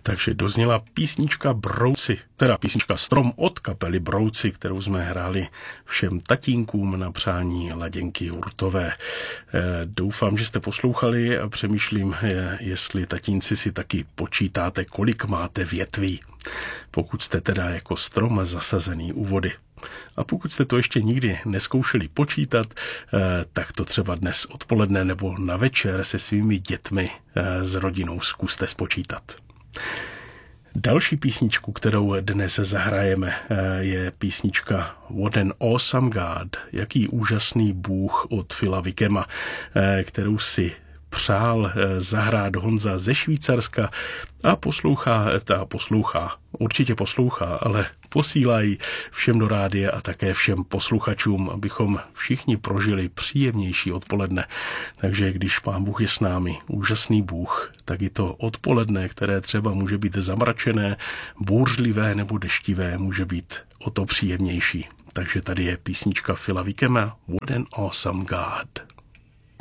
Takže dozněla písnička Brouci, teda písnička Strom od kapely Brouci, kterou jsme hráli všem tatínkům na přání Laděnky Hurtové. Doufám, že jste poslouchali a přemýšlím, jestli tatínci si taky počítáte, kolik máte větví, pokud jste teda jako strom zasazený u vody. A pokud jste to ještě nikdy neskoušeli počítat, tak to třeba dnes odpoledne nebo na večer se svými dětmi s rodinou zkuste spočítat. Další písničku, kterou dnes zahrajeme, je písnička What an Awesome God, jaký úžasný Bůh od Phila Wickema, kterou si přál zahrát Honza ze Švýcarska a určitě poslouchá, ale posílají všem do rádia a také všem posluchačům, abychom všichni prožili příjemnější odpoledne. Takže když Pán Bůh je s námi, úžasný Bůh, tak i to odpoledne, které třeba může být zamračené, bouřlivé nebo deštivé, může být o to příjemnější. Takže tady je písnička Phila Wickema What an Awesome God.